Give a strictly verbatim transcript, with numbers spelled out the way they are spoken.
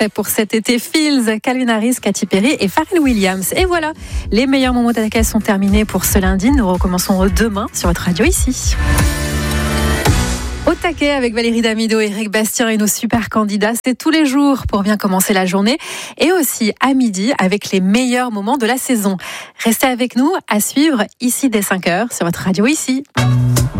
parfait pour cet été. Fields, Calvin Harris, Katy Perry et Pharrell Williams. Et voilà, les meilleurs moments d'A K sont terminés pour ce lundi. Nous recommençons demain sur votre radio ici. Au taquet avec Valérie Damido, Eric Bastien et nos super candidats. C'est tous les jours pour bien commencer la journée. Et aussi à midi avec les meilleurs moments de la saison. Restez avec nous à suivre ici dès cinq heures sur votre radio ici.